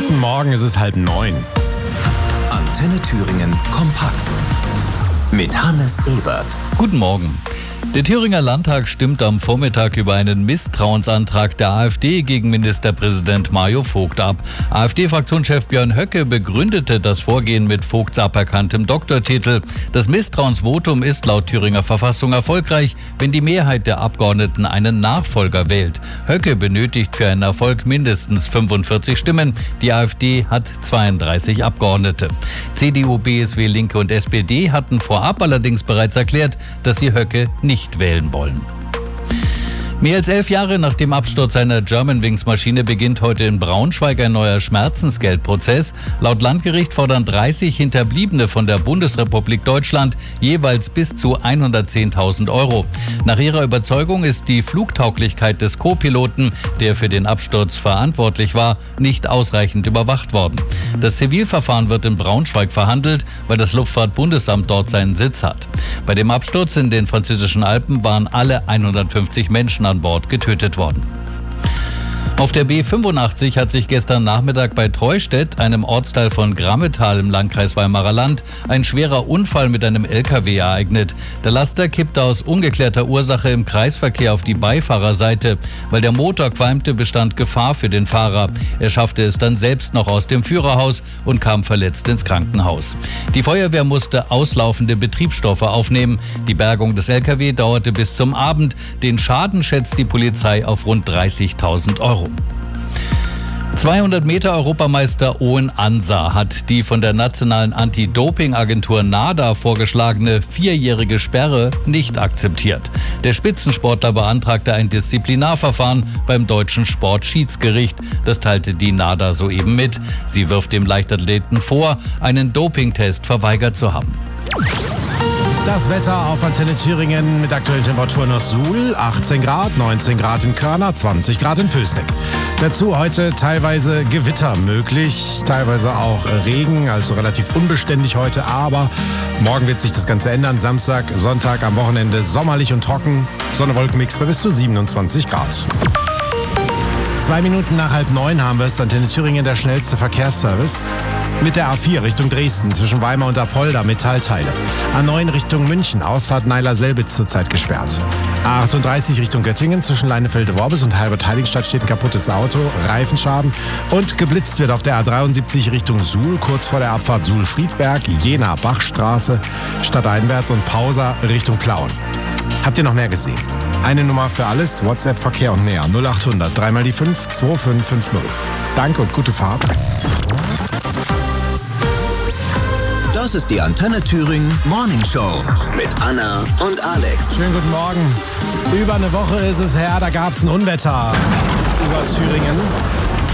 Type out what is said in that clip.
Guten Morgen, es ist 8:30. Antenne Thüringen kompakt. Mit Hannes Ebert. Guten Morgen. Der Thüringer Landtag stimmt am Vormittag über einen Misstrauensantrag der AfD gegen Ministerpräsident Mario Vogt ab. AfD-Fraktionschef Björn Höcke begründete das Vorgehen mit Vogts aberkanntem Doktortitel. Das Misstrauensvotum ist laut Thüringer Verfassung erfolgreich, wenn die Mehrheit der Abgeordneten einen Nachfolger wählt. Höcke benötigt für einen Erfolg mindestens 45 Stimmen. Die AfD hat 32 Abgeordnete. CDU, BSW, Linke und SPD hatten vorab allerdings bereits erklärt, dass sie Höcke nicht wählen wollen. Mehr als 11 Jahre nach dem Absturz einer Germanwings-Maschine beginnt heute in Braunschweig ein neuer Schmerzensgeldprozess. Laut Landgericht fordern 30 Hinterbliebene von der Bundesrepublik Deutschland jeweils bis zu 110.000 Euro. Nach ihrer Überzeugung ist die Flugtauglichkeit des Co-Piloten, der für den Absturz verantwortlich war, nicht ausreichend überwacht worden. Das Zivilverfahren wird in Braunschweig verhandelt, weil das Luftfahrtbundesamt dort seinen Sitz hat. Bei dem Absturz in den französischen Alpen waren alle 150 Menschen an Bord getötet worden. Auf der B85 hat sich gestern Nachmittag bei Treustedt, einem Ortsteil von Grammetal im Landkreis Weimarer Land, ein schwerer Unfall mit einem LKW ereignet. Der Laster kippte aus ungeklärter Ursache im Kreisverkehr auf die Beifahrerseite. Weil der Motor qualmte, bestand Gefahr für den Fahrer. Er schaffte es dann selbst noch aus dem Führerhaus und kam verletzt ins Krankenhaus. Die Feuerwehr musste auslaufende Betriebsstoffe aufnehmen. Die Bergung des LKW dauerte bis zum Abend. Den Schaden schätzt die Polizei auf rund 30.000 Euro. 200 Meter Europameister Owen Ansah hat die von der nationalen Anti-Doping-Agentur NADA vorgeschlagene 4-jährige Sperre nicht akzeptiert. Der Spitzensportler beantragte ein Disziplinarverfahren beim deutschen Sportschiedsgericht. Das teilte die NADA soeben mit. Sie wirft dem Leichtathleten vor, einen Dopingtest verweigert zu haben. Das Wetter auf Antenne Thüringen mit aktuellen Temperaturen aus Suhl, 18 Grad, 19 Grad in Körner, 20 Grad in Pößneck. Dazu heute teilweise Gewitter möglich, teilweise auch Regen, also relativ unbeständig heute, aber morgen wird sich das Ganze ändern. Samstag, Sonntag, am Wochenende sommerlich und trocken, Sonne-Wolken-Mix bei bis zu 27 Grad. 2 Minuten nach 8:30 haben wir es. Antenne Thüringen, der schnellste Verkehrsservice. Mit der A4 Richtung Dresden, zwischen Weimar und Apolda, Metallteile. A9 Richtung München, Ausfahrt Neiler-Selbitz zurzeit gesperrt. A38 Richtung Göttingen, zwischen Leinefelde-Worbis und Halbert-Heiligenstadt steht ein kaputtes Auto, Reifenschaden. Und geblitzt wird auf der A73 Richtung Suhl, kurz vor der Abfahrt Suhl-Friedberg, Jena-Bachstraße, stadteinwärts und Pausa Richtung Plauen. Habt ihr noch mehr gesehen? Eine Nummer für alles, WhatsApp, Verkehr und mehr. 0800 3 mal die 5 2550. Danke und gute Fahrt. Das ist die Antenne Thüringen Morning Show mit Anna und Alex. Schönen guten Morgen. Über eine Woche ist es her, da gab es ein Unwetter über Thüringen.